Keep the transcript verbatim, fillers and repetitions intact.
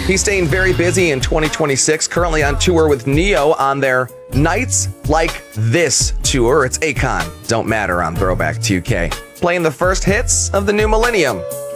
He's staying very busy in twenty twenty-six, currently on tour with Neo on their Nights Like This tour. It's Akon, Don't Matter on Throwback two K, playing the first hits of the new millennium.